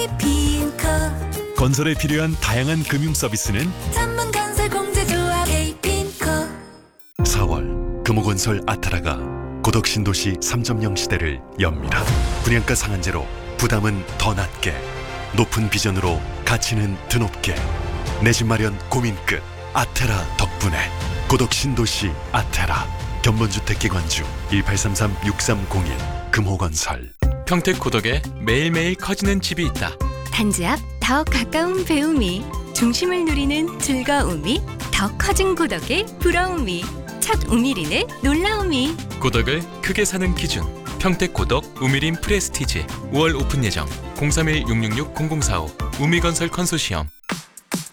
Kpinco. 건설에 필요한 다양한 금융 서비스는 전문 건설 공제조합 Kpinco. 4월 금호건설 아타라가 고덕 신도시 3.0 시대를 엽니다. 분양가 상한제로 부담은 더 낮게, 높은 비전으로 가치는 드높게, 내 집 마련 고민 끝 아테라 덕분에 고덕 신도시 아테라. 견본주택기관주 1833-6301 금호건설. 평택 고덕에 매일매일 커지는 집이 있다. 단지 앞 더 가까운 배움이, 중심을 누리는 즐거움이, 더 커진 고덕의 부러움이, 첫 우미린의 놀라움이. 고덕을 크게 사는 기준. 평택 고덕 우미린 프레스티지. 5월 오픈 예정. 031-666-0045 우미건설 컨소시엄.